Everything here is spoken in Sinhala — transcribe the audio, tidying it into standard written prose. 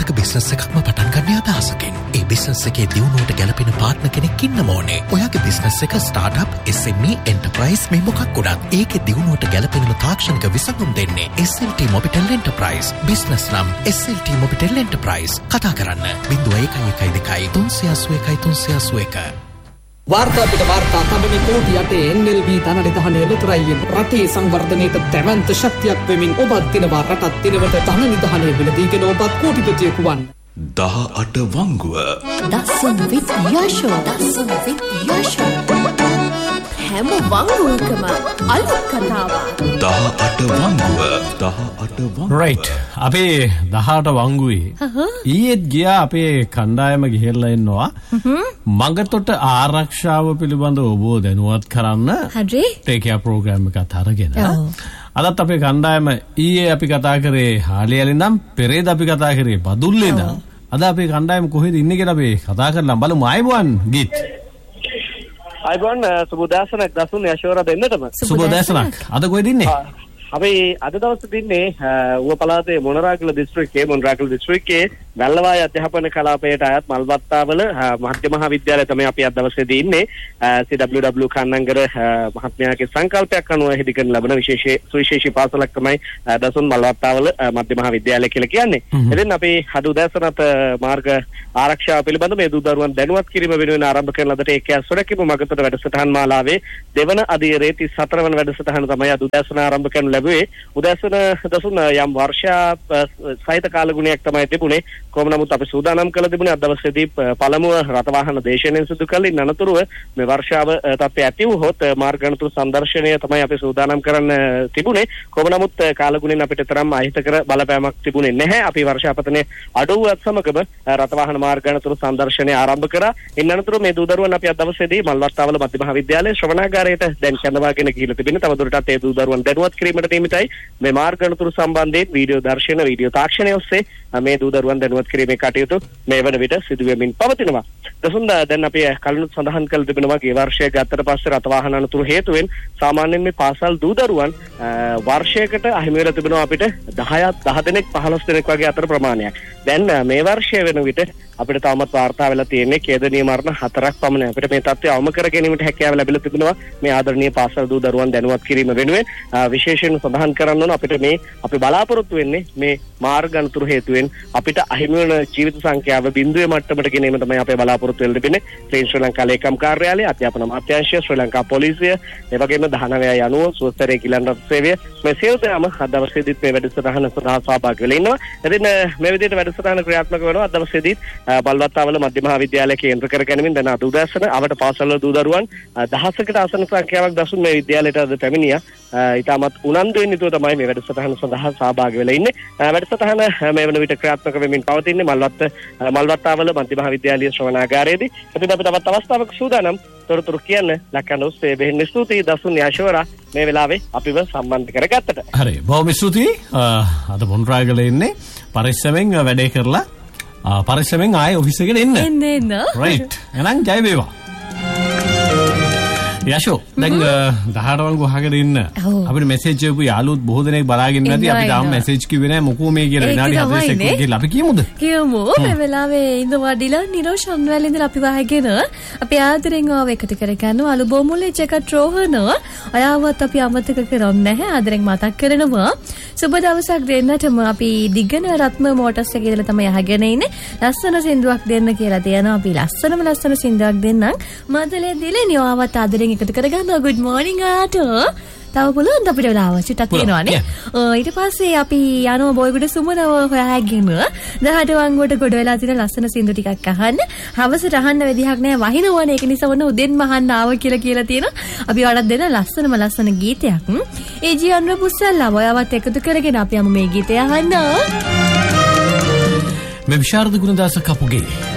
මතක බිස්නස් එකක්ම පටන් ගන්න අදහසකින් ඒ බිස්නස් එකේ දියුණුවට ගැලපෙන පාර්ට්නර් කෙනෙක් ඉන්නම ඕනේ. ඔයාගේ බිස්නස් එක ස්ටාර්ට්අප්, SME, එන්ටර්ප්‍රයිස් මේ මොකක් වුණත් ඒකේ දියුණුවට ගැලපෙන තාක්ෂණික විසඳුම් දෙන්නේ SLT Mobitel Enterprise. බිස්නස් නම් SLT Mobitel Enterprise. කතා කරන්න 0112 381 වාර්තා පිට වාර්තා තබන කෝටි යටේ NLB ධනනිධානය ලොතරැයියෙන් රටේ සංවර්ධනයට දැවැන්ත ශක්තියක් වෙමින් ඔබත් දිනවා රටත් දිනවට ධනනිධානය වෙලදීගෙන ඔබත් කෝටිපතියෙකු වන්න. 18 වංගුව දසුන් විත් යශෝ හැම වංගුවකම අලුත් කතාවක්. 18 වංගුව right අපේ 18 වංගුවේ ඊයේත් ගියා අපේ කණ්ඩායම ගිහිල්ලා ඉන්නවා මඟතොට ආරක්ෂාව පිළිබඳව ඔබ දැනුවත් කරන්න. හරි ටේක් කෙයාර් ප්‍රෝග්‍රෑම් එකත් අරගෙන අදත් අපේ කණ්ඩායම ඊයේ අපි කතා කරේ හාලියලි නම් පෙරේද අපි කතා කරේ බදුල්ලේ නම් අද අපේ කණ්ඩායම කොහෙද ඉන්නේ කියලා අපි කතා කරලා බලමු. ආයිබෝන් ගීත් අයිබෝන් සුබෝදෑසනක් දසුන් යශෝරා දෙන්නටම සුබෝදෑසනක්. අද කොහෙද ඉන්නේ? අපි අද දවසේ තින්නේ ඌව පළාතේ මොනරාගල දිස්ත්‍රික්කයේ වැල්ලවාය අධ්‍යාපන කලාපයට අයත් මල්වත්තාවල මධ්‍ය මහාවිද්‍යාලය තමයි අපි අද දවසේදී ඉන්නේ. CWW කන්නංගර මහත්මයාගේ සංකල්පයක් අනුව හිදි කරන ලබන සුවිශේෂී පාසලක් තමයි දසුන් මල්වත්තාවල මධ්‍ය මහාවිද්‍යාලය කියලා කියන්නේ. ඉතින් අපි අද උදෑසනත් මාර්ග ආරක්ෂාව පිළිබඳ මේ දූ දරුවන් දැනුවත් කිරීම වෙනුවෙන් ආරම්භ කරන ලද ටේක් කෙයාර් සොරකීම මගතොට වැඩසටහන් මාලාවේ දෙවන අදියරේ 34 වන වැඩසටහන තමයි අද උදෑසන ආරම්භ කරන ලැබුවේ. උදෑසන දසුන් යම් වර්ෂා සහිත කාලගුණයක් තමයි තිබුණේ. කොහොම නමුත් අපි සූදානම් කළ තිබුණේ අද දවසේදී පළමුව රථවාහන දේශනෙන් සිදු කළින් අනතුරුව මේ වර්ෂාව තත්ත්වය ඇති වූහොත් මාර්ග අනතුරු සංදර්ශනය තමයි අපි සූදානම් කරන්න තිබුණේ. කොහොම නමුත් කාලගුණෙන් අපිට තරම් අහිතකර බලපෑමක් තිබුණේ නැහැ. අපි වර්ෂාපතනයේ අඩු වූත් සමගම රථවාහන මාර්ග අනතුරු සංදර්ශනය ආරම්භ කරා. ඉන් අනතුරු මේ දූ දරුවන් අපි අද දවසේදී මල්වත්තාවල මධ්‍ය මහාවිද්‍යාලයේ ශ්‍රවණාගාරයට දැන් කැඳවාගෙන ගිහිල්ලා තිබෙන තවදුරටත් ඒ දූ දරුවන් දැනුවත් කිරීමට නියමිතයි. මේ මාර්ග අනතුරු සම්බන්ධයෙන් වීඩියෝ තාක්ෂණය ඔස්සේ මේ දූ දරුවන් දැනුවත් කිරීමේ කටයුතු මේ වන විට සිදු වෙමින් පවතිනවා. දසුන් දැන් අපි කලිනුත් සඳහන් කළ තිබෙනවා ගිය වර්ෂයේ ගත්තට පස්සේ රථවාහන අනතුරු හේතුවෙන් සාමාන්‍යයෙන් මේ පාසල් දූ දරුවන් වර්ෂයකට අහිමි වෙලා තිබෙනවා අපිට 10 දෙනෙක් 15 දෙනෙක් වගේ අතර ප්‍රමාණයක්. දැන් මේ වර්ෂය වෙන විට අපිට තවමත් වාර්තා වෙලා තියෙන්නේ ඛේදනීය මරණ 4ක් පමණ. අපිට මේ තත්ත්වය අවම කර ගැනීමට හැකියාව ලැබිලා තිබෙනවා මේ ආදරණීය පාසල් දූ දරුවන් දැනුවත් කිරීම වෙනුවෙන්. විශේෂයෙන් සඳහන් කරන්න ඕන අපිට මේ අපි බලාපොරොත්තු වෙන්නේ මේ මාර්ග අනතුරු හේතුවෙන් අපිට අහිමි වන ජීවිත සංඛ්‍යාව බිඳුවේ මට්ටමට ගෙනීම තමයි අපේ බලාපොරොත්තු වෙලා තිබෙන්නේ. ශ්‍රී ලංකා ලේකම් කාර්යාලය, අධ්‍යාපන අමාත්‍යාංශය, ශ්‍රී ලංකා පොලිසිය, ඒ වගේම 19 යනුව සුවස්තරයේ කිලන් රථ සේවය මේ සියලු දෙනාම අද දවසේදීත් මේ වැඩසටහන සඳහා සහභාගී වෙලා ඉන්නවා. ඉතින් මේ විදිහට වැඩසටහන ක්‍රියාත්මක වෙනවා. අද දවසේදීත් බල්වත්තාවල මධ්‍ය මහාවිද්‍යාලය කේන්ද්‍ර කරගෙනමින් දැන් අද උදෑසන අවට පාසල්වල දූ දරුවන් 10කට ආසන්න සංඛ්‍යාවක් දසුන් මේ විද්‍යාලයට අද පැමිණියා. ඊටමත් උනන්දුවෙන් යුතුව තමයි මේ වැඩසටහන සඳහා සහභාගී වෙලා ඉන්නේ. වැඩසටහන මේ වන විට ක්‍රියාත්මක වෙමින් පවතින්නේ මල්වත්තාවල මධ්‍ය මහාවිද්‍යාලයේ ශ්‍රවණාගාරයේදී. ඉතින් අපි තවත් අවස්ථාවක සූදානම් තොරතුරු කියන්න ලක්කන්න ඔස්සේ බෙහෙන්න ස්තුතියි දසුන් යශෝරා මේ වෙලාවේ අපිව සම්බන්ධ කරගත්තට. හරි බොහොම ස්තුතියි. අද මොන්රාගල ඉන්නේ පරිස්සමෙන් වැඩේ කරලා පරිස්සමෙන් ආයේ ඔෆිස් එකට එන්න. රයිට්. එහෙනම් ජය වේවා. යශෝ දැන් 18 වංගු අහගෙන ඉන්න අපිට මෙසේජ් එකපු යාළුවොත් බොහෝ දෙනෙක් බලාගෙන නැති අපි තාම මෙසේජ් කිව්වේ නැහැ මොකෝ මේ කියලා විනාඩි 41 කියලා අපි කියමුද? කියමු. මේ වෙලාවේ ඉඳවඩිලා නිරෝෂන් වල ඉඳලා අපි වහගෙන අපි ආදරෙන් ආව එකට කරගන්නවා අලු බොමුලේ ජැකට් රෝහන. අයාවත් අපි අමතක කරන්නේ නැහැ. ආදරෙන් මතක් කරනවා. සුබ දවසක් දෙන්නටම අපි දිගන රත්න මෝටර්ස් එකේ ඉඳලා තමයි අහගෙන ඉන්නේ. ලස්සන සින්දුවක් දෙන්න කියලා තියෙනවා. අපි ලස්සන සින්දුවක් දෙන්නම්. මදලේ දිලේ ආවත් ආදරෙන් එකතු කරගන්නවා. good morning ආටෝ. තව පුළුවන් අපිට වෙලාව චුට්ටක් තියෙනවානේ. ඊට පස්සේ අපි යනවා බොයිගොඩ සුමනව හොයාගෙන 18 වංගුවට ගොඩ වෙලා තියෙන ලස්සන සින්දු ටිකක් අහන්න. හවසට අහන්න වෙදිහක් නැහැ වහිනවනේ. ඒක නිසා වුණ උදෙන්ම අහන්න ආව කියලා තියෙනවා. අපි වඩක් දෙන ලස්සන ගීතයක්. ඒ ජීවන්ව පුස්සල්ලා ඔයාවත් එකතු කරගෙන අපි යමු මේ ගීතය අහන්න. මේ විශාරද ගුණදාස කපුගේ